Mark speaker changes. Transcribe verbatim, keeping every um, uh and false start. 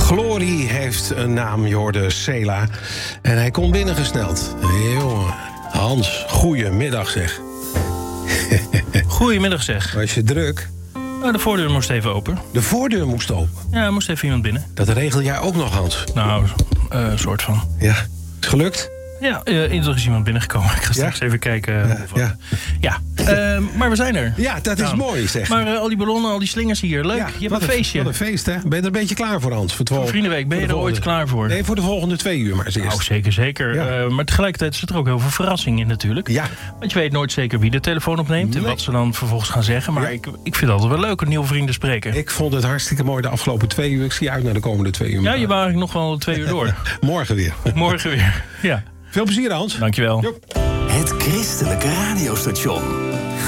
Speaker 1: Glorie heeft een naam, je hoorde Cela. En hij komt binnengesneld. Hey, jongen. Hans, goeiemiddag zeg.
Speaker 2: Goedemiddag zeg.
Speaker 1: Was je druk?
Speaker 2: Nou, de voordeur moest even open.
Speaker 1: De voordeur moest open?
Speaker 2: Ja, er moest even iemand binnen.
Speaker 1: Dat regel jij ook nog, Hans?
Speaker 2: Nou, een uh, soort van.
Speaker 1: Ja, is gelukt?
Speaker 2: Ja, uh, er is iemand binnengekomen. Ik ga straks ja? even kijken. Uh,
Speaker 1: ja,
Speaker 2: ja. ja. Uh, maar we zijn er.
Speaker 1: Ja, dat is nou, mooi zeg.
Speaker 2: Maar uh, al die ballonnen, al die slingers hier, leuk. Ja, je hebt een feestje.
Speaker 1: Wat een feest, hè? Ben je er een beetje klaar voor, Hans? Voor, voor
Speaker 2: Vriendenweek, ben je er ooit klaar voor?
Speaker 1: Nee, voor de volgende twee uur maar eens eerst.
Speaker 2: Nou, zeker, zeker. Ja. Uh, maar tegelijkertijd zit er ook heel veel verrassing in natuurlijk.
Speaker 1: Ja.
Speaker 2: Want je weet nooit zeker wie de telefoon opneemt nee. en wat ze dan vervolgens gaan zeggen. Maar ja. ik, ik vind het altijd wel leuk, een nieuwe vrienden spreken.
Speaker 1: Ik vond het hartstikke mooi de afgelopen twee uur. Ik zie uit naar de komende twee uur.
Speaker 2: Ja, je waren nog wel twee uur door.
Speaker 1: Morgen weer.
Speaker 2: Morgen weer, ja.
Speaker 1: Veel plezier, Hans.
Speaker 2: Dankjewel.
Speaker 1: Jo.
Speaker 3: Het Christelijke Radiostation.